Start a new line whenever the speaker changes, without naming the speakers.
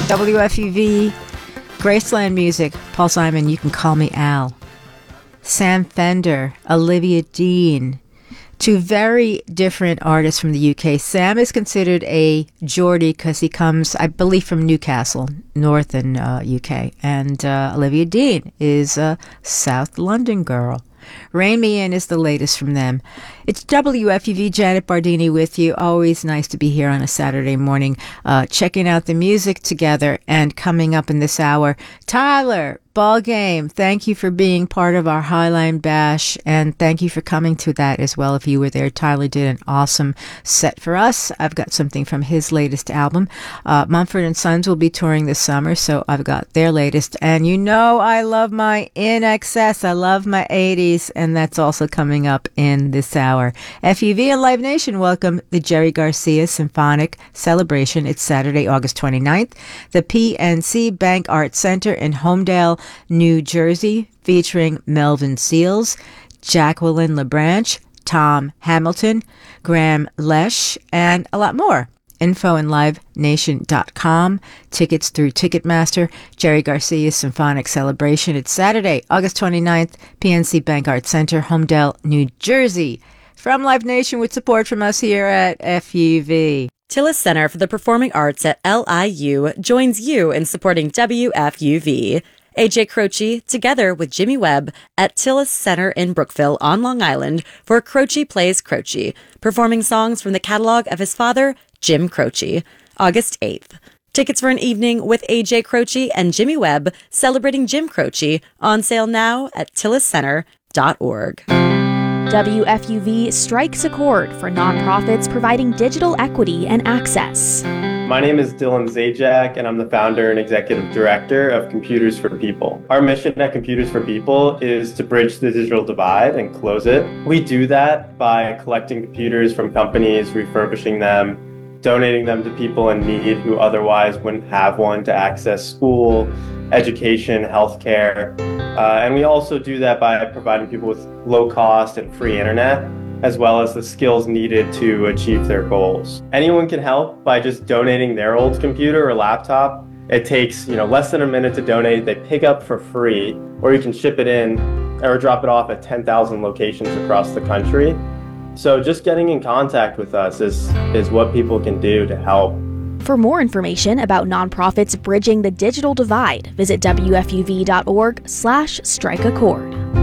WFUV, Graceland Music, Paul Simon, You Can Call Me Al. Sam Fender, Olivia Dean. Two very different artists from the UK. Sam is considered a Geordie because he comes, I believe, from Newcastle, northern UK. And Olivia Dean is a South London girl. Rain Me In is the latest from them. It's WFUV, Janet Bardini with you. Always nice to be here on a Saturday morning, checking out the music together. And coming up in this hour, Tyler, ball game. Thank you for being part of our Highline Bash, and thank you for coming to that as well. If you were there, Tyler did an awesome set for us. I've got something from his latest album. Mumford & Sons will be touring this summer, so I've got their latest. And you know I love my In Excess. I love my 80s, and that's also coming up in this hour. FUV and Live Nation welcome the Jerry Garcia Symphonic Celebration. It's Saturday, August 29th. The PNC Bank Arts Center in Homedale, New Jersey, featuring Melvin Seals, Jacqueline LeBranch, Tom Hamilton, Graham Lesh, and a lot more. Info at livenation.com. Tickets through Ticketmaster. Jerry Garcia Symphonic Celebration. It's Saturday, August 29th, PNC Bank Arts Center, Homedale, New Jersey. From Live Nation with support from us here at FUV.
Tillis Center for the Performing Arts at LIU joins you in supporting WFUV. AJ Croce, together with Jimmy Webb, at Tillis Center in Brookville on Long Island for Croce Plays Croce, performing songs from the catalog of his father, Jim Croce, August 8th. Tickets for an evening with AJ Croce and Jimmy Webb celebrating Jim Croce on sale now at tilliscenter.org.
WFUV strikes a chord for nonprofits providing digital equity and access.
My name is Dylan Zajac, and I'm the founder and executive director of Computers for People. Our mission at Computers for People is to bridge the digital divide and close it. We do that by collecting computers from companies, refurbishing them, donating them to people in need who otherwise wouldn't have one to access school, education, healthcare. And we also do that by providing people with low cost and free internet, as well as the skills needed to achieve their goals. Anyone can help by just donating their old computer or laptop. It takes, less than a minute to donate. They pick up for free, or you can ship it in or drop it off at 10,000 locations across the country. So just getting in contact with us is what people can do to help.
For more information about nonprofits bridging the digital divide, visit WFUV.org/strikeachord.